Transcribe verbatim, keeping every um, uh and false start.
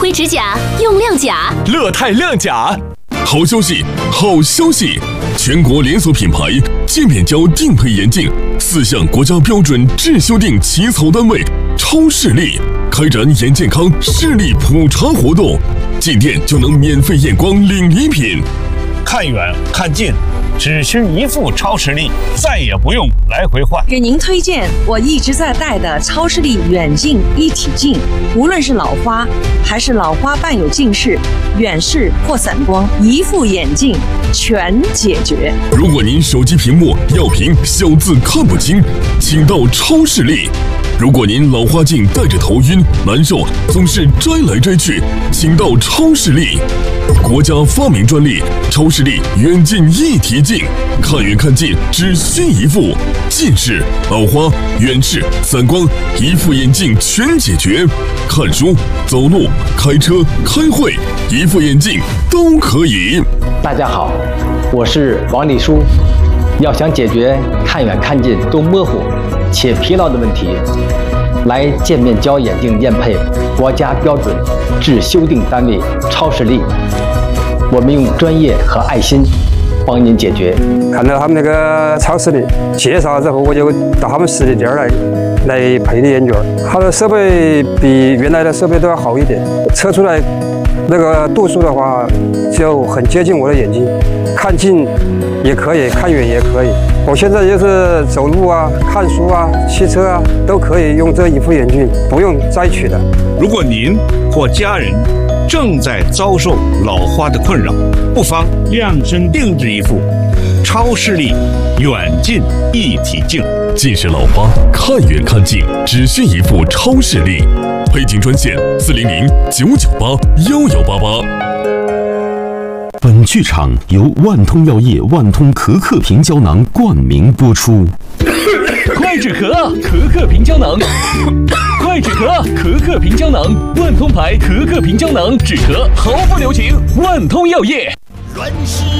辉指甲用亮甲， 乐泰亮甲。 好消息，好消息！全国连锁品牌界面胶定配眼镜四项国家标准质修订起草单位超视力开展眼健康视力普查活动，进店就能免费验光领礼品。 看远看近，只需一副超视力，再也不用来回换。 给您推荐我一直在戴的超视力远近一体镜，无论是老花还是老花伴有近视、远视或散光，一副眼镜全解决。 如果您手机屏幕要屏小字看不清，请到超视力。如果您老花镜戴着头晕难受，总是摘来摘去，请到超视力。国家发明专利超视力远近一体镜，看远看近只需一副，近视、老花、远视、散光，一副眼镜全解决。看书、走路、开车、开会，一副眼镜都可以。 大家好，我是王立书。要想解决看远看近都模糊且疲劳的问题，来界面胶眼镜验配国家标准质修订单位超视力，我们用专业和爱心帮您解决。 看到他们那个超视力介绍之后，我就到他们实体店来来配的眼镜，它的设备比原来的设备都要好一点，测出来那个度数的话就很接近我的眼睛，看近也可以，看远也可以。我现在就是走路啊、看书啊、骑车啊，都可以用这一副眼镜，不用摘取的。 如果您或家人正在遭受老花的困扰，不妨量身定制一副超视力远近一体镜。 近视老花看远看近只需一副超视力，配镜专线四零零九九八幺幺八八。 本剧场由万通药业万通可可瓶胶囊冠名播出。 快止咳，可可瓶胶囊。快止咳，可可瓶胶囊，万通牌可可瓶胶囊，止咳毫不留情。万通药业。 软是